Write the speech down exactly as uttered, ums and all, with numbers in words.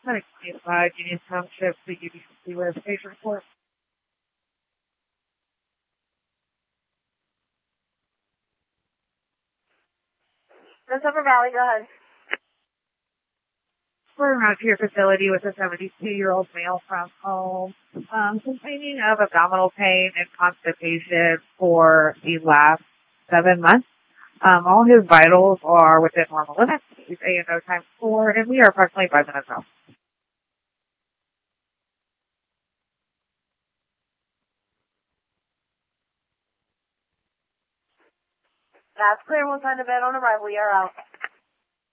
ninety-five Union Township, the U B C verification report. That's Upper Valley, go ahead. We're around to your facility with a seventy-two-year-old male from home, um, complaining of abdominal pain and constipation for the last seven months. Um, all his vitals are within normal limits. He's A and O times four, and we are approximately five minutes out. That's clear. We'll find a bed on arrival. You're out.